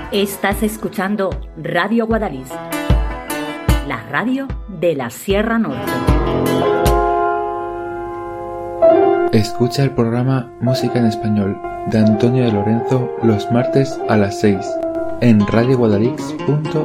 Estás escuchando Radio Guadalix, la radio de la Sierra Norte. Escucha el programa Música en Español de Antonio de Lorenzo los martes a las 6 en radioguadalix.org.